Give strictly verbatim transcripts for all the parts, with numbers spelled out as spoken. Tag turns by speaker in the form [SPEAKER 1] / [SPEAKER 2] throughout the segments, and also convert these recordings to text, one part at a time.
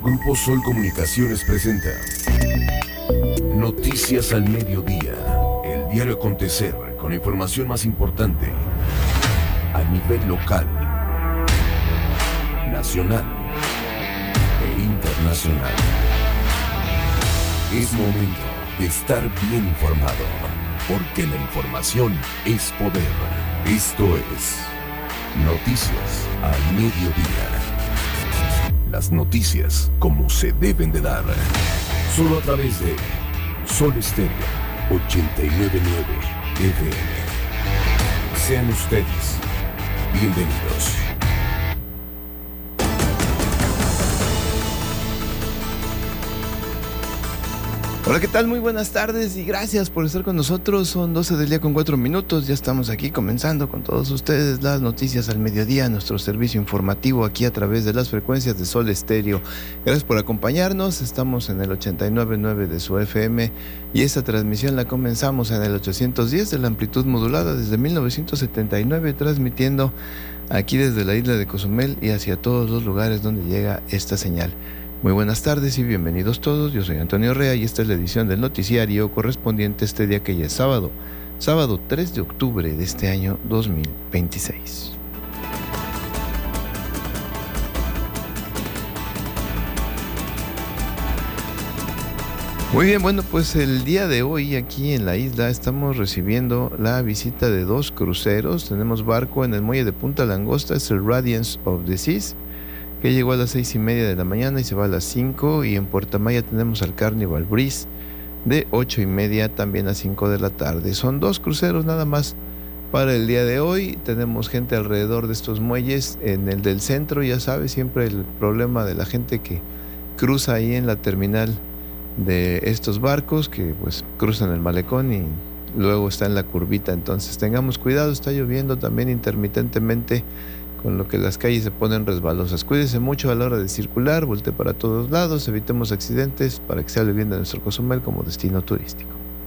[SPEAKER 1] Grupo Sol Comunicaciones presenta Noticias al Mediodía, el diario acontecer con la información más importante a nivel local, nacional e internacional. Es momento de estar bien informado, porque la información es poder. Esto es Noticias al Mediodía. Las noticias como se deben de dar. Solo a través de Sol Estéreo ochenta y nueve punto nueve F M. Sean ustedes bienvenidos.
[SPEAKER 2] Hola, ¿qué tal? Muy buenas tardes y gracias por estar con nosotros. Son doce del día con cuatro minutos. Ya estamos aquí comenzando con todos ustedes las noticias al mediodía, nuestro servicio informativo aquí a través de las frecuencias de Sol Estéreo. Gracias por acompañarnos. Estamos en el ochenta y nueve punto nueve de su F M y esta transmisión la comenzamos en el ochocientos diez de la amplitud modulada desde mil novecientos setenta y nueve, transmitiendo aquí desde la isla de Cozumel y hacia todos los lugares donde llega esta señal. Muy buenas tardes y bienvenidos todos. Yo soy Antonio Rea y esta es la edición del noticiario correspondiente a este día que ya es sábado, sábado tres de octubre de este año dos mil veintiséis. Muy bien, bueno, pues el día de hoy aquí en la isla estamos recibiendo la visita de dos cruceros. Tenemos barco en el muelle de Punta Langosta, es el Radiance of the Seas, que llegó a las seis y media de la mañana y se va a las cinco, y en Puerto Maya tenemos al Carnival Breeze de ocho y media también a cinco de la tarde. Son dos cruceros nada más para el día de hoy. Tenemos gente alrededor de estos muelles. En el del centro, ya sabes, siempre el problema de la gente que cruza ahí en la terminal de estos barcos, que pues cruzan el malecón y luego está en la curvita. Entonces tengamos cuidado, está lloviendo también intermitentemente, con lo que las calles se ponen resbalosas. Cuídese mucho a la hora de circular, voltee para todos lados, evitemos accidentes para que se hable bien de nuestro Cozumel como destino turístico.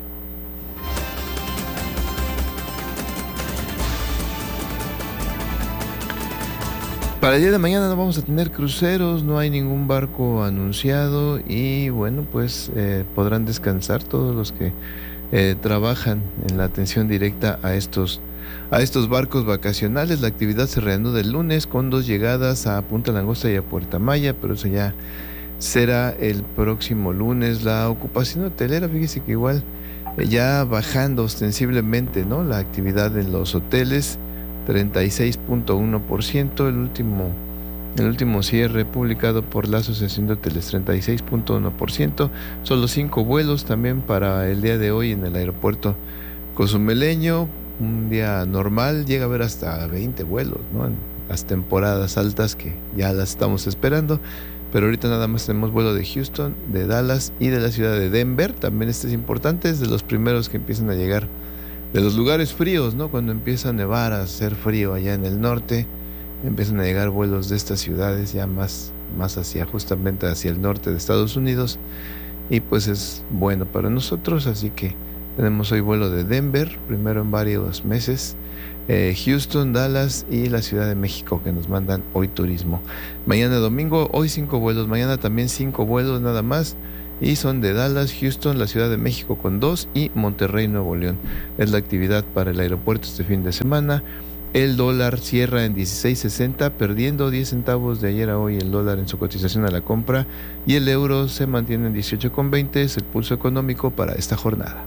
[SPEAKER 2] Para el día de mañana no vamos a tener cruceros, no hay ningún barco anunciado y bueno, pues eh, podrán descansar todos los que eh, trabajan en la atención directa a estos A estos barcos vacacionales. La actividad se reanuda el lunes con dos llegadas a Punta Langosta y a Puerto Maya, pero eso ya será el próximo lunes. La ocupación hotelera, fíjese que igual eh, ya bajando ostensiblemente, ¿no? La actividad en los hoteles, treinta y seis punto uno por ciento, el último, el último cierre publicado por la Asociación de Hoteles, treinta y seis punto uno por ciento. Solo cinco vuelos también para el día de hoy en el aeropuerto cozumeleño. Un día normal llega a haber hasta veinte vuelos, ¿no? En las temporadas altas que ya las estamos esperando, pero ahorita nada más tenemos vuelo de Houston, de Dallas y de la ciudad de Denver. También este es importante, es de los primeros que empiezan a llegar de los lugares fríos, ¿no? Cuando empieza a nevar, a hacer frío allá en el norte, empiezan a llegar vuelos de estas ciudades ya más, más hacia, justamente hacia el norte de Estados Unidos, y pues es bueno para nosotros, así que tenemos hoy vuelo de Denver, primero en varios meses, eh, Houston, Dallas y la Ciudad de México, que nos mandan hoy turismo. Mañana domingo, hoy cinco vuelos, mañana también cinco vuelos nada más, y son de Dallas, Houston, la Ciudad de México con dos y Monterrey, Nuevo León. Es la actividad para el aeropuerto este fin de semana. El dólar cierra en dieciséis sesenta, perdiendo diez centavos de ayer a hoy el dólar en su cotización a la compra, y el euro se mantiene en dieciocho con veinte, es el pulso económico para esta jornada.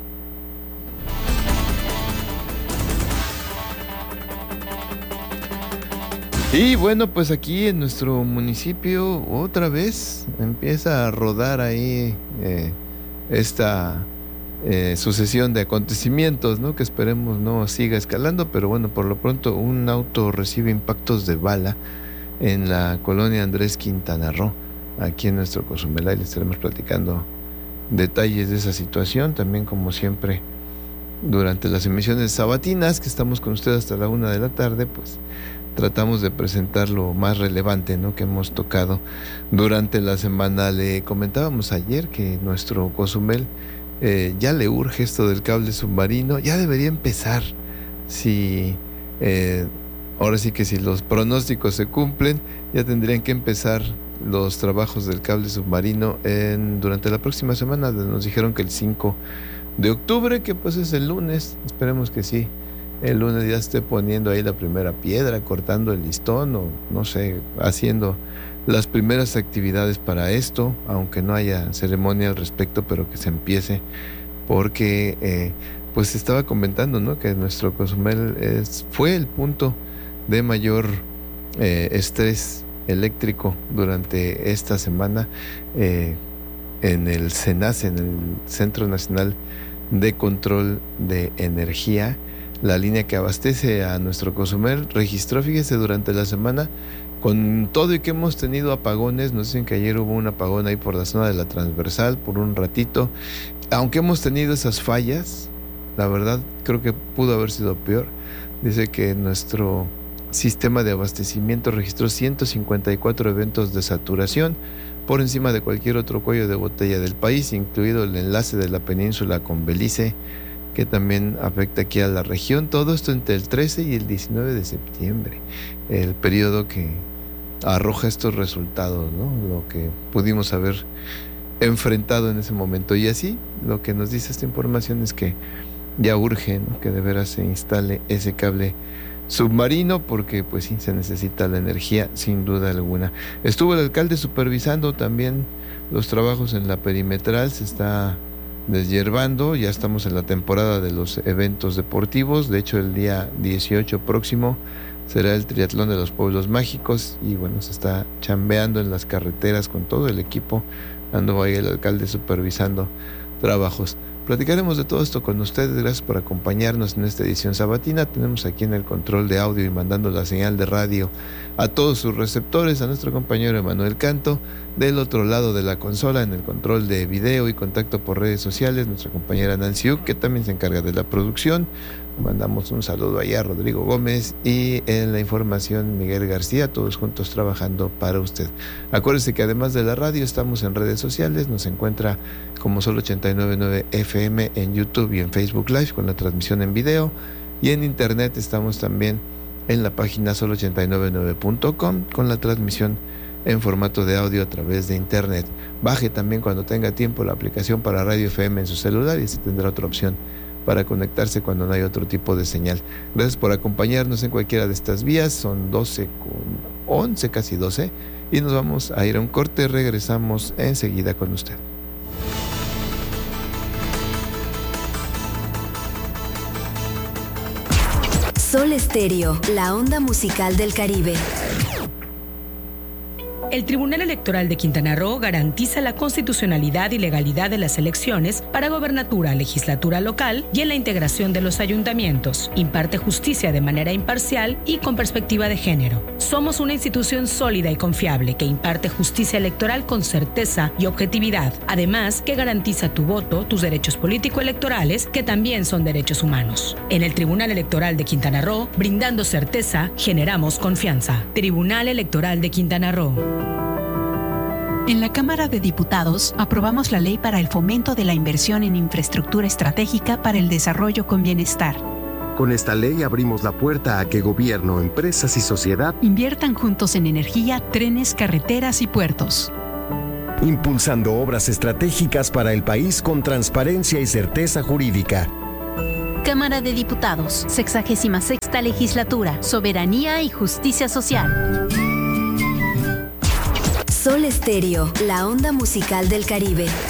[SPEAKER 2] Y bueno, pues aquí en nuestro municipio otra vez empieza a rodar ahí eh, esta eh, sucesión de acontecimientos, ¿no? Que esperemos no siga escalando, pero bueno, por lo pronto un auto recibe impactos de bala en la colonia Andrés Quintana Roo, aquí en nuestro Cozumel. Les estaremos platicando detalles de esa situación, también como siempre durante las emisiones sabatinas, que estamos con ustedes hasta la una de la tarde, pues tratamos de presentar lo más relevante, ¿no?, que hemos tocado durante la semana. Le comentábamos ayer que nuestro Cozumel eh, ya le urge esto del cable submarino, ya debería empezar. Si eh, ahora sí que si los pronósticos se cumplen, ya tendrían que empezar los trabajos del cable submarino en, durante la próxima semana. Nos dijeron que el cinco de octubre, que pues es el lunes, esperemos que sí, el lunes ya esté poniendo ahí la primera piedra, cortando el listón o no sé, haciendo las primeras actividades para esto, aunque no haya ceremonia al respecto, pero que se empiece, porque eh, pues se estaba comentando, ¿no?, que nuestro Cozumel es, fue el punto de mayor eh, estrés eléctrico durante esta semana eh, en el CENACE, en el Centro Nacional de Control de Energía. La línea que abastece a nuestro Cozumel registró, fíjese, durante la semana, con todo y que hemos tenido apagones, nos dicen que ayer hubo un apagón ahí por la zona de la transversal por un ratito, aunque hemos tenido esas fallas, la verdad creo que pudo haber sido peor. Dice que nuestro sistema de abastecimiento registró ciento cincuenta y cuatro eventos de saturación por encima de cualquier otro cuello de botella del país, incluido el enlace de la península con Belice, que también afecta aquí a la región. Todo esto entre el trece y el diecinueve de septiembre, el periodo que arroja estos resultados, ¿no?, lo que pudimos haber enfrentado en ese momento. Y así, lo que nos dice esta información es que ya urge, ¿no?, que de veras se instale ese cable submarino, porque pues sí, se necesita la energía sin duda alguna. Estuvo el alcalde supervisando también los trabajos en la perimetral, se está deshiervando, ya estamos en la temporada de los eventos deportivos. De hecho, el día dieciocho próximo será el triatlón de los pueblos mágicos y bueno, se está chambeando en las carreteras con todo el equipo. Ando ahí el alcalde supervisando trabajos. Platicaremos de todo esto con ustedes. Gracias por acompañarnos en esta edición sabatina. Tenemos aquí en el control de audio y mandando la señal de radio a todos sus receptores a nuestro compañero Emanuel Canto. Del otro lado de la consola, en el control de video y contacto por redes sociales, nuestra compañera Nancy Uc, que también se encarga de la producción. Mandamos un saludo allá a Rodrigo Gómez y en la información Miguel García, todos juntos trabajando para usted. Acuérdese que además de la radio estamos en redes sociales, nos encuentra como Sol ochenta y nueve punto nueve F M en YouTube y en Facebook Live con la transmisión en video, y en internet estamos también en la página sol ochenta y nueve nueve punto com con la transmisión en formato de audio a través de internet. Baje también cuando tenga tiempo la aplicación para Radio F M en su celular y así tendrá otra opción para conectarse cuando no hay otro tipo de señal. Gracias por acompañarnos en cualquiera de estas vías. Son doce con once, casi doce, y nos vamos a ir a un corte. Regresamos enseguida con usted.
[SPEAKER 3] Sol Estéreo, la onda musical del Caribe.
[SPEAKER 4] El Tribunal Electoral de Quintana Roo garantiza la constitucionalidad y legalidad de las elecciones para gobernatura, legislatura local y en la integración de los ayuntamientos. Imparte justicia de manera imparcial y con perspectiva de género. Somos una institución sólida y confiable que imparte justicia electoral con certeza y objetividad. Además, que garantiza tu voto, tus derechos político-electorales, que también son derechos humanos. En el Tribunal Electoral de Quintana Roo, brindando certeza, generamos confianza. Tribunal Electoral de Quintana Roo.
[SPEAKER 5] En la Cámara de Diputados aprobamos la ley para el fomento de la inversión en infraestructura estratégica para el desarrollo con bienestar.
[SPEAKER 6] Con esta ley abrimos la puerta a que gobierno, empresas y sociedad
[SPEAKER 5] inviertan juntos en energía, trenes, carreteras y puertos.
[SPEAKER 7] Impulsando obras estratégicas para el país con transparencia y certeza jurídica.
[SPEAKER 8] Cámara de Diputados, sexagésima sexta legislatura, soberanía y justicia social.
[SPEAKER 3] Sol Estéreo, la onda musical del Caribe.